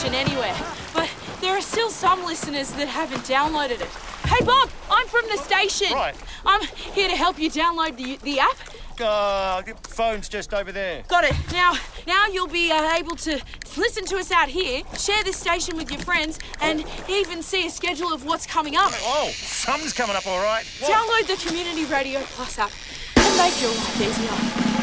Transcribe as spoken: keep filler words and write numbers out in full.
station anywhere, but there are still some listeners that haven't downloaded it. Hey, Bob, I'm from the station. Right. I'm here to help you download the the app. Uh, the phone's just over there. Got it. Now, now you'll be uh, able to listen to us out here, share this station with your friends, and even see a schedule of what's coming up. Oh, something's coming up all right. What? Download the Community Radio Plus app and make your life easier.